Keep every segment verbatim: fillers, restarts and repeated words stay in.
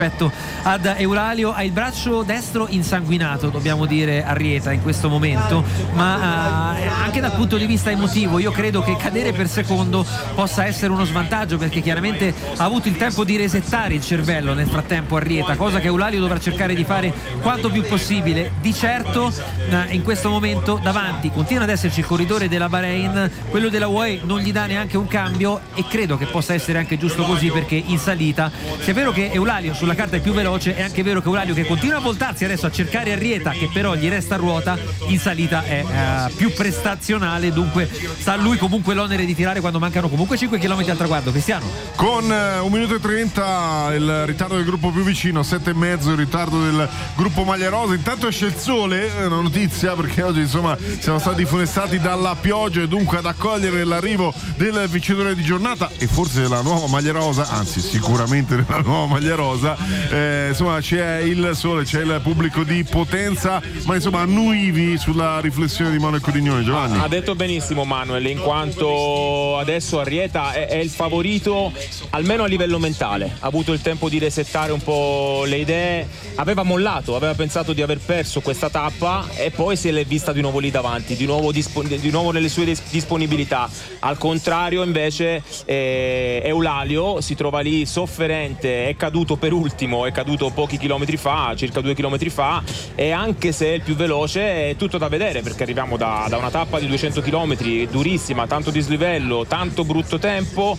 rispetto ad Eulalia. Ha il braccio destro insanguinato, dobbiamo dire, Arrieta in questo momento, ma eh, anche dal punto di vista emotivo io credo che cadere per secondo possa essere uno svantaggio, perché chiaramente ha avuto il tempo di resettare il cervello nel frattempo Arrieta, cosa che Eulalia dovrà cercare di fare quanto più possibile. Di certo eh, in questo momento davanti continua ad esserci il corridore della Bahrain, quello della U A E non gli dà neanche un cambio, e credo che possa essere anche giusto così, perché in salita, se è vero che Eulalia sulla carta è più veloce, è anche vero che Eulalia, che continua a voltarsi adesso a cercare Arrieta, che però gli resta a ruota, in salita è eh, più prestazionale, dunque sta a lui comunque l'onere di tirare quando mancano comunque cinque chilometri al traguardo. Cristiano, con eh, un minuto e trenta il ritardo del gruppo più vicino, sette e mezzo il ritardo del gruppo maglia rosa. Intanto esce il sole, è una notizia, perché oggi insomma siamo stati funestati dalla pioggia e dunque ad accogliere l'arrivo del vincitore di giornata e forse della nuova maglia rosa, anzi sicuramente della nuova maglia rosa. Eh, insomma c'è il sole, c'è il pubblico di Potenza, ma insomma annuivi sulla riflessione di Manuel Codignoni. Giovanni ha detto benissimo Manuel, in quanto adesso Arrieta è, è il favorito almeno a livello mentale, ha avuto il tempo di resettare un po' le idee, aveva mollato, aveva pensato di aver perso questa tappa e poi si è vista di nuovo lì davanti, di nuovo, dispo, di nuovo nelle sue disponibilità. Al contrario invece eh, Eulalia si trova lì sofferente, è caduto per ultimo, è caduto pochi chilometri fa, circa due chilometri fa, e anche se è il più veloce è tutto da vedere, perché arriviamo da, da una tappa di duecento chilometri durissima, tanto dislivello, tanto brutto tempo,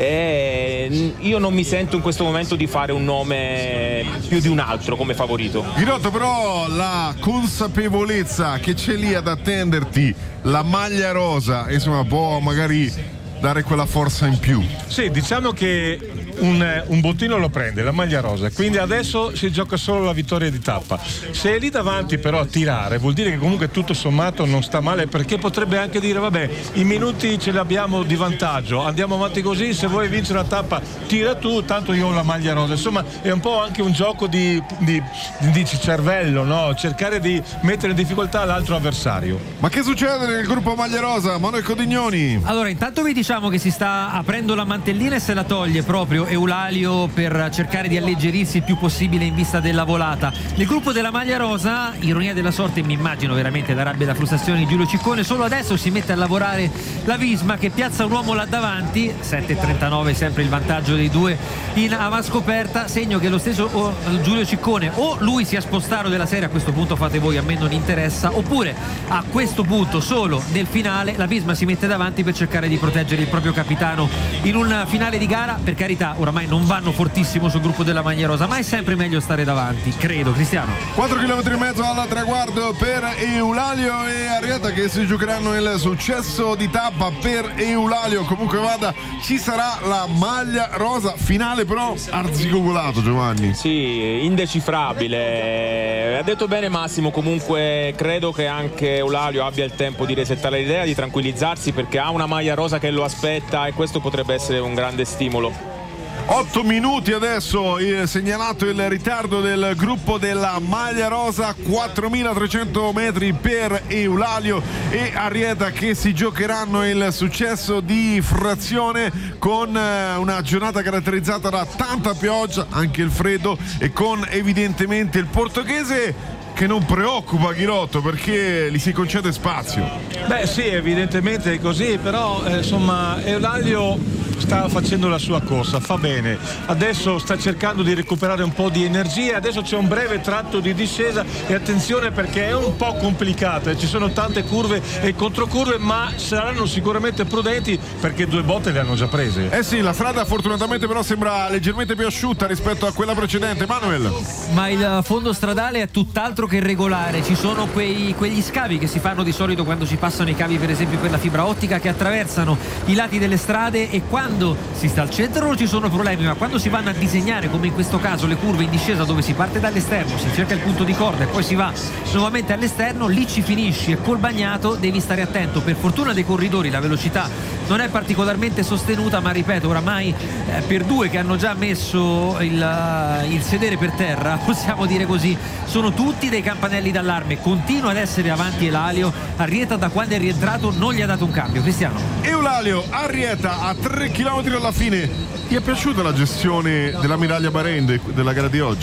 e io non mi sento in questo momento di fare un nome più di un altro come favorito. Ghirotto, però la consapevolezza che c'è lì ad attenderti la maglia rosa, insomma può magari dare quella forza in più. Sì, diciamo che un, un bottino lo prende la maglia rosa, quindi adesso si gioca solo la vittoria di tappa. Se è lì davanti però a tirare, vuol dire che comunque tutto sommato non sta male, perché potrebbe anche dire vabbè, i minuti ce li abbiamo di vantaggio, andiamo avanti così, se vuoi vincere la tappa tira tu, tanto io ho la maglia rosa. Insomma è un po' anche un gioco di, di, di cervello, no? Cercare di mettere in difficoltà l'altro avversario. Ma che succede nel gruppo maglia rosa, Manuel Codignoni? Allora intanto vi diciamo che si sta aprendo la mantellina e se la toglie proprio Eulalia per cercare di alleggerirsi il più possibile in vista della volata. Nel gruppo della maglia rosa, ironia della sorte, mi immagino veramente la rabbia e la frustrazione di Giulio Ciccone, solo adesso si mette a lavorare la Visma, che piazza un uomo là davanti, sette e trentanove sempre il vantaggio dei due in avanscoperta, segno che lo stesso oh, Giulio Ciccone o lui sia spostato della serie, a questo punto fate voi, a me non interessa, oppure a questo punto solo nel finale la Visma si mette davanti per cercare di proteggere il proprio capitano in un finale di gara. Per carità, oramai non vanno fortissimo sul gruppo della maglia rosa, ma è sempre meglio stare davanti, credo. Cristiano, quattro chilometri e mezzo al traguardo per Eulalia e Arrieta, che si giocheranno il successo di tappa. Per Eulalia comunque vada ci sarà la maglia rosa finale, però arzigogolato. Giovanni, sì, indecifrabile. Ha detto bene Massimo, comunque credo che anche Eulalia abbia il tempo di resettare l'idea, di tranquillizzarsi, perché ha una maglia rosa che lo aspetta e questo potrebbe essere un grande stimolo. otto minuti adesso, il segnalato il ritardo del gruppo della maglia rosa, quattromilatrecento metri per Eulalia e Arrieta, che si giocheranno il successo di frazione, con una giornata caratterizzata da tanta pioggia, anche il freddo, e con evidentemente il portoghese che non preoccupa Ghirotto, perché gli si concede spazio. Beh sì, evidentemente è così, però eh, insomma Eulalia sta facendo la sua corsa, fa bene, adesso sta cercando di recuperare un po' di energie, adesso c'è un breve tratto di discesa e attenzione perché è un po' complicata, ci sono tante curve e controcurve, ma saranno sicuramente prudenti perché due botte le hanno già prese. Eh sì, la strada fortunatamente però sembra leggermente più asciutta rispetto a quella precedente. Manuel, ma il fondo stradale è tutt'altro che regolare, ci sono quei, quegli scavi che si fanno di solito quando si passano i cavi per esempio per la fibra ottica, che attraversano i lati delle strade, e quando si sta al centro non ci sono problemi, ma quando si vanno a disegnare, come in questo caso, le curve in discesa dove si parte dall'esterno, si cerca il punto di corda e poi si va nuovamente all'esterno, lì ci finisci e col bagnato devi stare attento. Per fortuna dei corridori la velocità non è particolarmente sostenuta, ma ripeto, oramai eh, per due che hanno già messo il, il sedere per terra, possiamo dire così, sono tutti dei campanelli d'allarme. Continua ad essere avanti Eulalia, Arrieta da quando è rientrato non gli ha dato un cambio. Cristiano, Eulalia, Arrieta a tre chilometri alla fine. Ti è piaciuta la gestione della medaglia Bahrain della gara di oggi?